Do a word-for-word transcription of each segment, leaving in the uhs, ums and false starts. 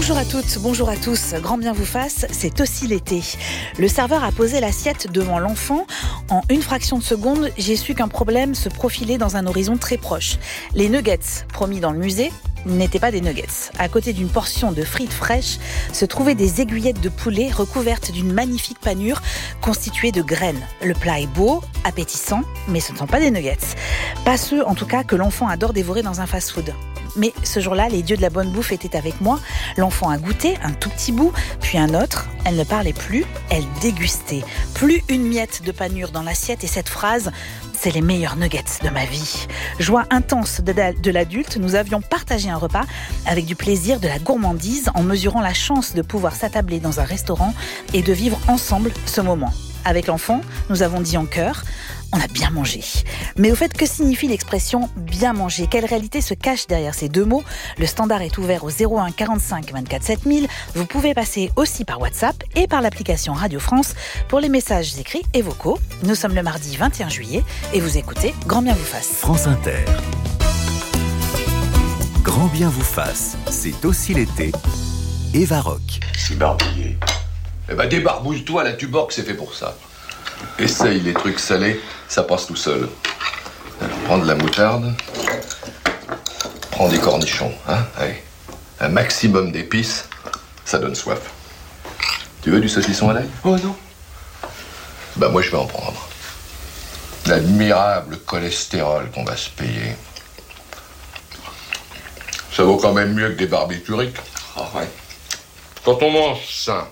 Bonjour à toutes, bonjour à tous, grand bien vous fasse, c'est aussi l'été. Le serveur a posé l'assiette devant l'enfant. En une fraction de seconde, j'ai su qu'un problème se profilait dans un horizon très proche. Les nuggets promis dans le musée n'étaient pas des nuggets. À côté d'une portion de frites fraîches, se trouvaient des aiguillettes de poulet recouvertes d'une magnifique panure constituée de graines. Le plat est beau, appétissant, mais ce ne sont pas des nuggets. Pas ceux, en tout cas, que l'enfant adore dévorer dans un fast-food. Mais ce jour-là, les dieux de la bonne bouffe étaient avec moi. L'enfant a goûté un tout petit bout, puis un autre. Elle ne parlait plus, elle dégustait. Plus une miette de panure dans l'assiette et cette phrase « C'est les meilleurs nuggets de ma vie ». Joie intense de l'adulte, nous avions partagé un repas avec du plaisir, de la gourmandise, en mesurant la chance de pouvoir s'attabler dans un restaurant et de vivre ensemble ce moment. Avec l'enfant, nous avons dit en chœur « On a bien mangé ». Mais au fait, que signifie l'expression « bien manger » ? Quelle réalité se cache derrière ces deux mots ? Le standard est ouvert au zéro un quarante-cinq vingt-quatre sept mille. Vous pouvez passer aussi par WhatsApp et par l'application Radio France pour les messages écrits et vocaux. Nous sommes le mardi vingt et un juillet et vous écoutez Grand bien vous fasse. France Inter. Grand bien vous fasse, c'est aussi l'été. Eva Rock. C'est barbouillé. Eh ben débarbouille-toi, la Tuborg, c'est fait pour ça. Essaye les trucs salés, ça passe tout seul. Prends de la moutarde, prends des cornichons, hein, allez. Un maximum d'épices, ça donne soif. Tu veux du saucisson à l'ail ? Oh non. Bah moi je vais en prendre. L'admirable cholestérol qu'on va se payer. Ça vaut quand même mieux que des barbituriques. Ah ouais. Quand on mange sain,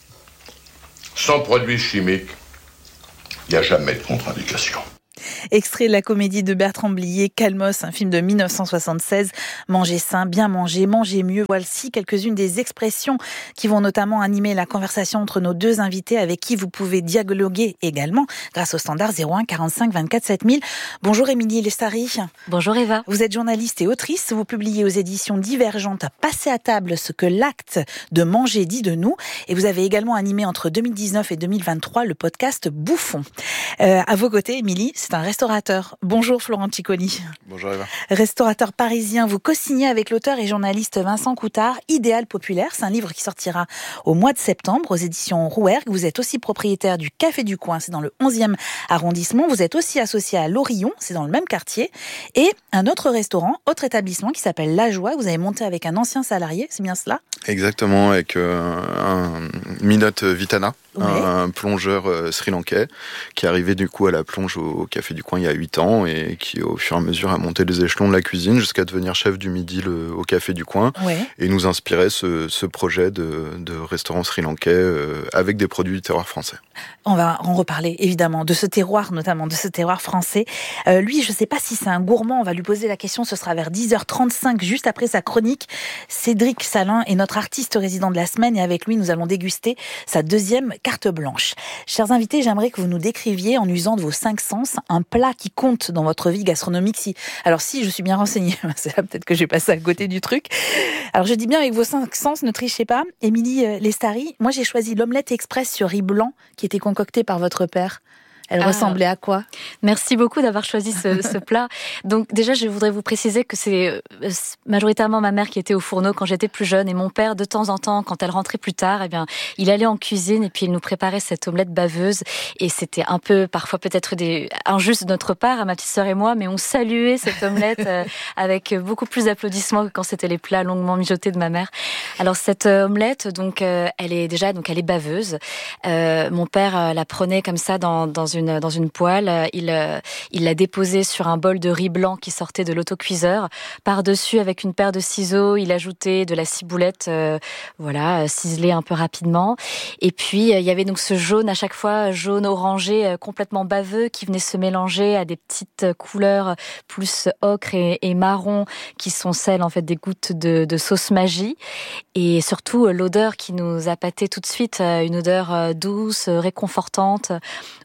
sans produits chimiques, il n'y a jamais de contre-indication. Extrait de la comédie de Bertrand Blier, Calmos, un film de mille neuf cent soixante-seize. Manger sain, bien manger, manger mieux. Voici quelques-unes des expressions qui vont notamment animer la conversation entre nos deux invités avec qui vous pouvez dialoguer également grâce au standard zéro un quarante-cinq vingt-quatre sept mille. Bonjour Émilie Lestari. Bonjour Eva. Vous êtes journaliste et autrice. Vous publiez aux éditions Divergentes Passer à table ce que l'acte de manger dit de nous. Et vous avez également animé entre deux mille dix-neuf et deux mille vingt-trois le podcast Bouffon. Euh, à vos côtés, Émilie, c'est un restaurateur. Bonjour Florent Ciccoli. Bonjour Eva. Restaurateur parisien, vous co-signez avec l'auteur et journaliste Vincent Coutard Idéal populaire. C'est un livre qui sortira au mois de septembre aux éditions Rouergue. Vous êtes aussi propriétaire du Café du Coin, c'est dans le onzième arrondissement. Vous êtes aussi associé à l'Orillon, c'est dans le même quartier. Et un autre restaurant, autre établissement qui s'appelle La Joie. Vous avez monté avec un ancien salarié, c'est bien cela ? Exactement, avec euh, un Minot Vitana, ouais. un, un plongeur euh, sri-lankais qui est arrivé du coup à la plonge au, au Café du Coin il y a huit ans et qui au fur et à mesure a monté les échelons de la cuisine jusqu'à devenir chef du midi le, au Café du Coin ouais. et nous inspirer ce, ce projet de, de restaurant sri-lankais euh, avec des produits du terroir français. On va en reparler évidemment de ce terroir, notamment de ce terroir français. Euh, lui, je ne sais pas si c'est un gourmand, on va lui poser la question, ce sera vers dix heures trente-cinq, juste après sa chronique. Cédric Salin est notre artiste résident de la semaine et avec lui, nous allons déguster sa deuxième carte blanche. Chers invités, j'aimerais que vous nous décriviez, en usant de vos cinq sens, un plat qui compte dans votre vie gastronomique. Si, alors si je suis bien renseignée, c'est là peut-être que j'ai passé à côté du truc. Alors je dis bien avec vos cinq sens, ne trichez pas. Émilie Lestari, moi j'ai choisi l'omelette express sur riz blanc qui était concoctée par votre père. Elle ah, ressemblait à quoi ? Merci beaucoup d'avoir choisi ce, ce plat. Donc déjà, je voudrais vous préciser que c'est majoritairement ma mère qui était au fourneau quand j'étais plus jeune et mon père, de temps en temps, quand elle rentrait plus tard, eh bien, il allait en cuisine et puis il nous préparait cette omelette baveuse et c'était un peu, parfois peut-être des, injuste de notre part, à ma petite sœur et moi, mais on saluait cette omelette euh, avec beaucoup plus d'applaudissements que quand c'était les plats longuement mijotés de ma mère. Alors cette omelette, donc, euh, elle est déjà, donc elle est baveuse. Euh, mon père euh, la prenait comme ça dans, dans une Une, dans une poêle, il, euh, il l'a déposée sur un bol de riz blanc qui sortait de l'autocuiseur. Par-dessus, avec une paire de ciseaux, il ajoutait de la ciboulette, euh, voilà, ciselée un peu rapidement. Et puis, euh, il y avait donc ce jaune à chaque fois, jaune orangé, euh, complètement baveux, qui venait se mélanger à des petites couleurs plus ocre et, et marron, qui sont celles, en fait, des gouttes de, de sauce magie. Et surtout, euh, l'odeur qui nous appâtait tout de suite, euh, une odeur euh, douce, réconfortante, au toucher.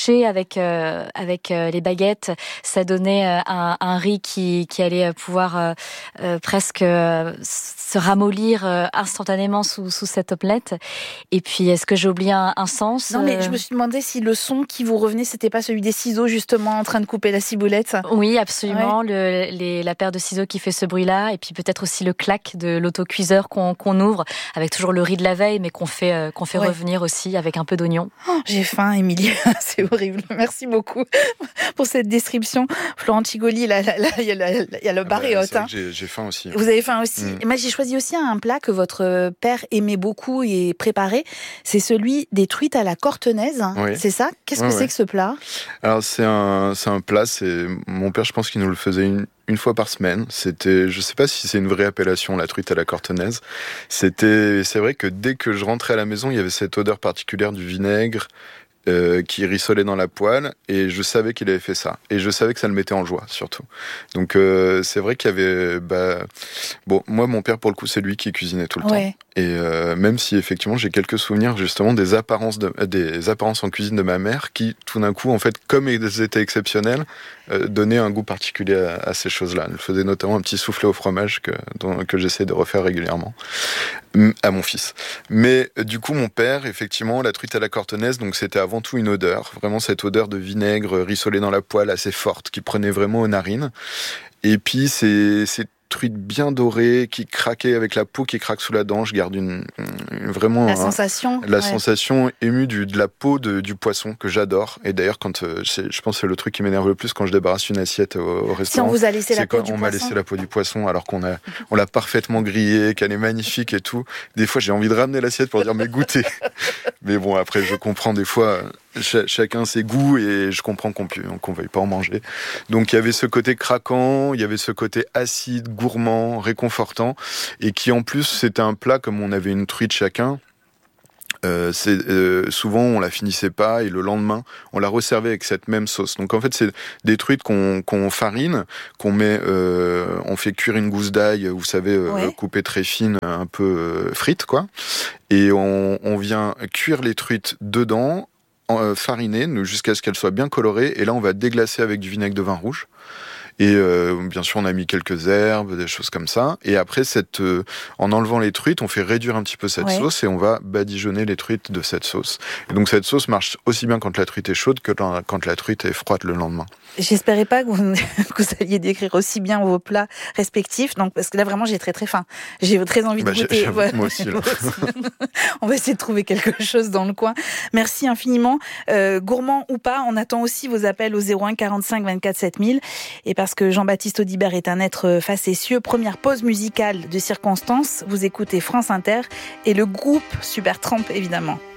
haché avec euh, avec euh, les baguettes, ça donnait euh, un, un riz qui qui allait pouvoir euh, euh, presque euh, se ramollir euh, instantanément sous sous cette omelette. Et puis, est-ce que j'ai oublié un, un sens? Non, mais je me suis demandé si le son qui vous revenait, c'était pas celui des ciseaux justement en train de couper la ciboulette. Oui, absolument. Ouais. Le, les, la paire de ciseaux qui fait ce bruit-là, et puis peut-être aussi le clac de l'autocuiseur qu'on, qu'on ouvre avec toujours le riz de la veille, mais qu'on fait euh, qu'on fait ouais. revenir aussi avec un peu d'oignon. Oh, j'ai faim, Émilie. C'est horrible. Merci beaucoup pour cette description. Florent Cigoli, là, là, là, il y a, la, il y a le bar et hôte. Hein. J'ai, j'ai faim aussi. Vous avez faim aussi. Mm. Moi, j'ai choisi aussi un plat que votre père aimait beaucoup et préparait. C'est celui des truites à la cortenaise. Oui. C'est ça? Qu'est-ce que ouais, c'est ouais. que ce plat? Alors, c'est un, c'est un plat. C'est mon père, je pense qu'il nous le faisait une. Une fois par semaine, c'était, je sais pas si c'est une vraie appellation, la truite à la cortenaise. C'était, c'est vrai que dès que je rentrais à la maison, il y avait cette odeur particulière du vinaigre euh, qui rissolait dans la poêle, et je savais qu'il avait fait ça. Et je savais que ça le mettait en joie, surtout. Donc euh, c'est vrai qu'il y avait, bah, bon, moi mon père pour le coup c'est lui qui cuisinait tout le ouais. temps. Et euh, même si effectivement j'ai quelques souvenirs justement des apparences de, des apparences en cuisine de ma mère qui tout d'un coup en fait comme elles étaient exceptionnelles euh, donnaient un goût particulier à, à ces choses-là. Elle faisait notamment un petit soufflé au fromage que dont, que j'essaie de refaire régulièrement à mon fils. Mais du coup mon père effectivement la truite à la cortenaise, donc c'était avant tout une odeur, vraiment cette odeur de vinaigre rissolé dans la poêle assez forte qui prenait vraiment aux narines. Et puis c'est c'est truite bien dorée, qui craquait avec la peau qui craque sous la dent. Je garde une, une vraiment la un, sensation, la ouais. sensation émue du, de la peau de, du poisson que j'adore. Et d'ailleurs, quand euh, c'est, je pense que c'est le truc qui m'énerve le plus quand je débarrasse une assiette au, au restaurant. Si on vous a laissé c'est la peau quand du on poisson. m'a laissé la peau du poisson alors qu'on a, on l'a parfaitement grillée, qu'elle est magnifique et tout. Des fois, j'ai envie de ramener l'assiette pour dire mais goûtez. Mais bon, après, je comprends des fois. Ch- chacun ses goûts et je comprends qu'on ne qu'on veuille pas en manger. Donc il y avait ce côté craquant, il y avait ce côté acide, gourmand, réconfortant, et qui en plus c'était un plat comme on avait une truite chacun. Euh, c'est, euh, souvent on la finissait pas et le lendemain on la resservait avec cette même sauce. Donc en fait c'est des truites qu'on, qu'on farine, qu'on met, euh, on fait cuire une gousse d'ail, vous savez, euh, ouais. coupée très fine, un peu euh, frite quoi, et on, on vient cuire les truites dedans. Farinée jusqu'à ce qu'elle soit bien colorée, et là on va déglacer avec du vinaigre de vin rouge. Et euh, bien sûr, on a mis quelques herbes, des choses comme ça. Et après, cette, euh, en enlevant les truites, on fait réduire un petit peu cette ouais. sauce et on va badigeonner les truites de cette sauce. Et donc cette sauce marche aussi bien quand la truite est chaude que quand la truite est froide le lendemain. J'espérais pas que vous, que vous alliez décrire aussi bien vos plats respectifs, donc parce que là vraiment j'ai très très faim. J'ai très envie de bah, goûter. Ouais, moi aussi. Là. On va essayer de trouver quelque chose dans le coin. Merci infiniment. Euh, gourmand ou pas, on attend aussi vos appels au zéro un quarante-cinq vingt-quatre sept mille. Et parce que Jean-Baptiste Audibert est un être facétieux, première pause musicale de circonstance. Vous écoutez France Inter et le groupe Supertramp évidemment.